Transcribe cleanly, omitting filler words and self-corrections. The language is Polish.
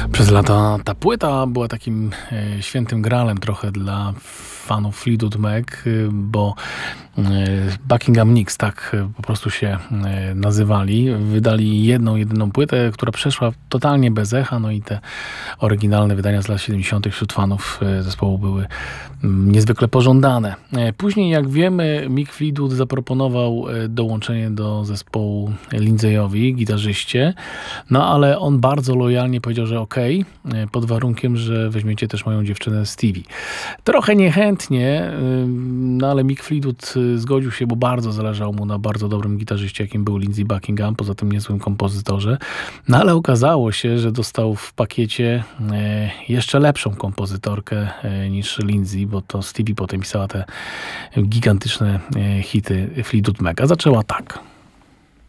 Przez lata ta płyta była takim świętym gralem trochę dla fanów Fleetwood Mac, bo Buckingham Nicks, tak po prostu się nazywali. Wydali jedną, jedyną płytę, która przeszła totalnie bez echa, no i te oryginalne wydania z lat 70. wśród fanów zespołu były niezwykle pożądane. Później, jak wiemy, Mick Fleetwood zaproponował dołączenie do zespołu Lindsay gitarzyście, no ale on bardzo lojalnie powiedział, że okej, pod warunkiem, że weźmiecie też moją dziewczynę Stevie. Trochę niechętnie, no ale Mick Fleetwood zgodził się, bo bardzo zależało mu na bardzo dobrym gitarzyście, jakim był Lindsey Buckingham, poza tym niezłym kompozytorze. No ale okazało się, że dostał w pakiecie jeszcze lepszą kompozytorkę niż Lindsey, bo to Stevie potem pisała te gigantyczne hity Fleetwood Maca. Zaczęła tak.